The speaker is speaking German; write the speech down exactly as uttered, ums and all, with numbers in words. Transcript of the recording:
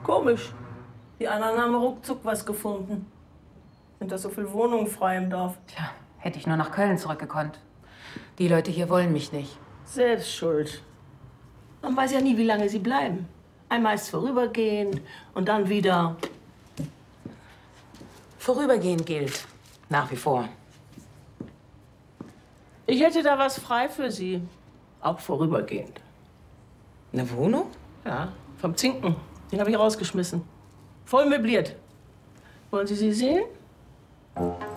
Komisch. Die anderen haben ruckzuck was gefunden. Sind da so viele Wohnungen frei im Dorf? Tja, hätte ich nur nach Köln zurückgekonnt. Die Leute hier wollen mich nicht. Selbst schuld. Man weiß ja nie, wie lange sie bleiben. Einmal ist vorübergehend und dann wieder. Vorübergehend gilt. Nach wie vor. Ich hätte da was frei für Sie. Auch vorübergehend. Eine Wohnung? Ja, vom Zinken. Den habe ich rausgeschmissen. Voll möbliert. Wollen Sie sie sehen?